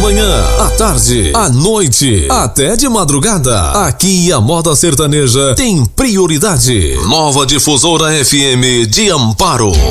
manhã, à tarde, à noite, até de madrugada. Aqui a moda sertaneja tem prioridade. Nova Difusora FM de Amparo.